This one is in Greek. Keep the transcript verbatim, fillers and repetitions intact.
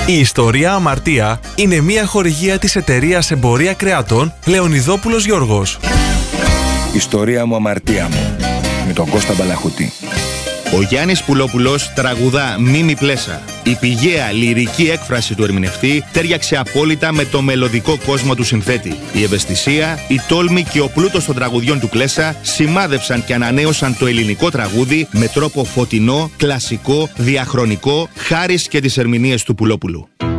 Η ιστορία Αμαρτία είναι μια χορηγία της εταιρείας Εμπορία Κρεατών Λεωνιδόπουλος Γιώργος. Ιστορία μου, αμαρτία μου, με τον Κώστα Μπαλαχωτή. Ο Γιάννης Πουλόπουλος τραγουδά «Μίμη Πλέσα». Η πηγαία λυρική έκφραση του ερμηνευτή τέριαξε απόλυτα με το μελωδικό κόσμο του συνθέτη. Η ευαισθησία, η τόλμη και ο πλούτος των τραγουδιών του Πλέσα σημάδευσαν και ανανέωσαν το ελληνικό τραγούδι με τρόπο φωτεινό, κλασικό, διαχρονικό, χάρη και τις ερμηνείες του Πουλόπουλου.